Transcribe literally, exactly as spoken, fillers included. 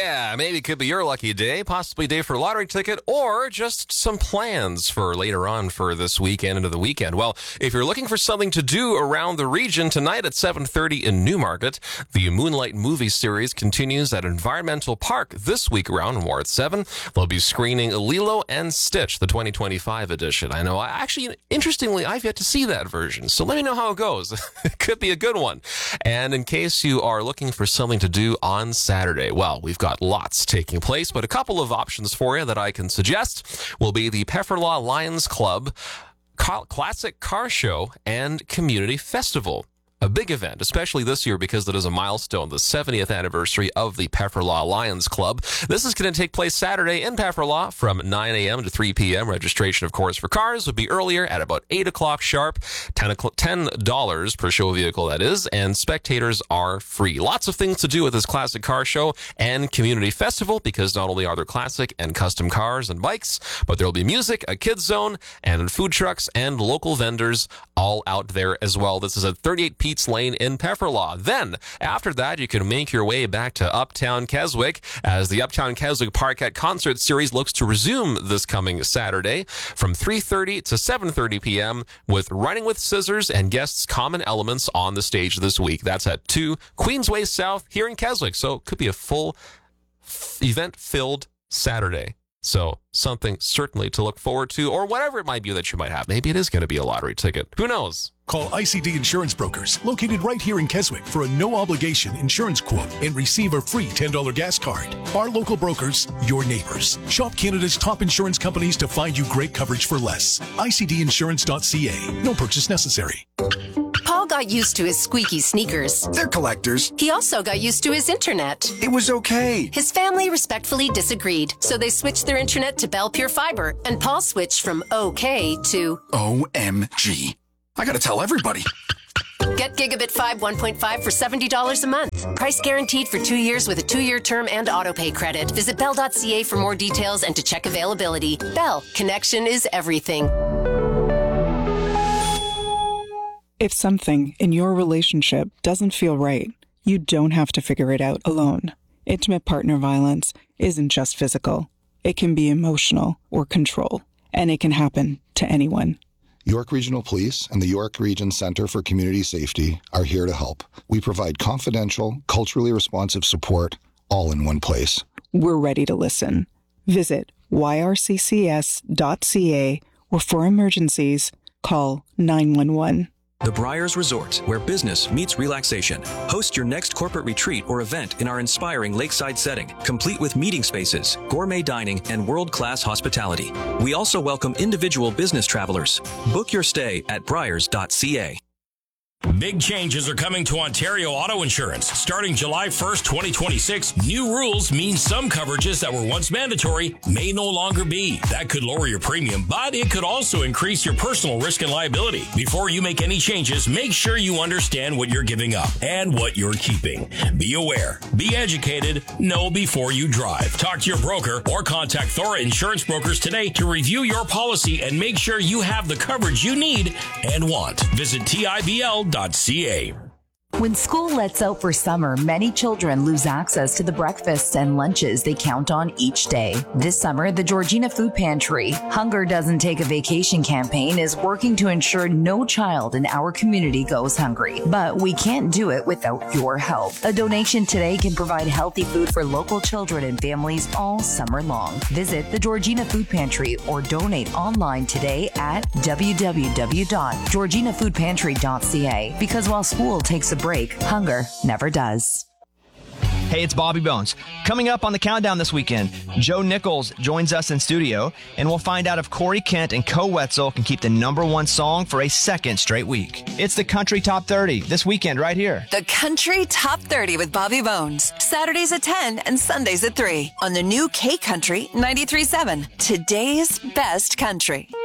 Yeah, maybe it could be your lucky day, possibly a day for a lottery ticket, or just some plans for later on for this weekend into the weekend. Well, if you're looking for something to do around the region, tonight at seven thirty in Newmarket, the Moonlight movie series continues at Environmental Park this week around more at seven. They'll be screening Lilo and Stitch, the twenty twenty-five edition. I know, I actually, interestingly, I've yet to see that version, so let me know how it goes. It could be a good one. And in case you are looking for something to do on Saturday, well, we've got lots taking place, but a couple of options for you that I can suggest will be the Pefferlaw Lions Club Classic Car Show and Community Festival. A big event, especially this year because it is a milestone, the seventieth anniversary of the Pefferlaw Lions Club. This is going to take place Saturday in Pefferlaw from nine a.m. to three p.m. Registration, of course, for cars would be earlier at about eight o'clock sharp, ten dollars per show vehicle, that is, and spectators are free. Lots of things to do with this classic car show and community festival because not only are there classic and custom cars and bikes, but there will be music, a kids zone, and food trucks and local vendors all out there as well. This is at thirty-eight Pete's Lane in Pefferlaw. Then, after that, you can make your way back to Uptown Keswick as the Uptown Keswick Parkette Concert Series looks to resume this coming Saturday from three thirty to seven thirty p.m. with Running with Scissors and guests Common Elements on the stage this week. That's at two Queensway South here in Keswick. So it could be a full f- event-filled Saturday. So something certainly to look forward to, or whatever it might be that you might have. Maybe it is going to be a lottery ticket. Who knows? Call I C D Insurance Brokers, located right here in Keswick, for a no-obligation insurance quote and receive a free ten dollars gas card. Our local brokers, your neighbors. Shop Canada's top insurance companies to find you great coverage for less. I C D insurance dot c a. No purchase necessary. Paul got used to his squeaky sneakers. They're collectors. He also got used to his internet. It was okay. His family respectfully disagreed, so they switched their internet to Bell Pure Fiber, and Paul switched from okay to O M G. I gotta tell everybody. Get Gigabit five one point five for seventy dollars a month. Price guaranteed for two years with a two-year term and autopay credit. Visit bell dot c a for more details and to check availability. Bell, connection is everything. If something in your relationship doesn't feel right, you don't have to figure it out alone. Intimate partner violence isn't just physical. It can be emotional or control, and it can happen to anyone. York Regional Police and the York Region Centre for Community Safety are here to help. We provide confidential, culturally responsive support all in one place. We're ready to listen. Visit y r c c s dot c a or for emergencies, call nine one one. The Briars Resort, where business meets relaxation. Host your next corporate retreat or event in our inspiring lakeside setting, complete with meeting spaces, gourmet dining, and world-class hospitality. We also welcome individual business travelers. Book your stay at briars dot c a. Big changes are coming to Ontario Auto Insurance. Starting July first, twenty twenty-six, new rules mean some coverages that were once mandatory may no longer be. That could lower your premium, but it could also increase your personal risk and liability. Before you make any changes, make sure you understand what you're giving up and what you're keeping. Be aware, be educated, know before you drive. Talk to your broker or contact Thora Insurance Brokers today to review your policy and make sure you have the coverage you need and want. Visit T I B L dot c a. When school lets out for summer, many children lose access to the breakfasts and lunches they count on each day. This summer, the Georgina Food Pantry, Hunger Doesn't Take a Vacation campaign is working to ensure no child in our community goes hungry. But we can't do it without your help. A donation today can provide healthy food for local children and families all summer long. Visit the Georgina Food Pantry or donate online today at w w w dot georgina food pantry dot c a. Because while school takes a break, hunger never does. Hey, it's Bobby Bones. Coming up on the countdown this weekend, Joe Nichols joins us in studio, and we'll find out if Corey Kent and Co Wetzel can keep the number one song for a second straight week. It's the Country Top thirty this weekend right here. The Country Top thirty with Bobby Bones. Saturdays at ten and Sundays at three on the new K Country ninety-three point seven. Today's best country.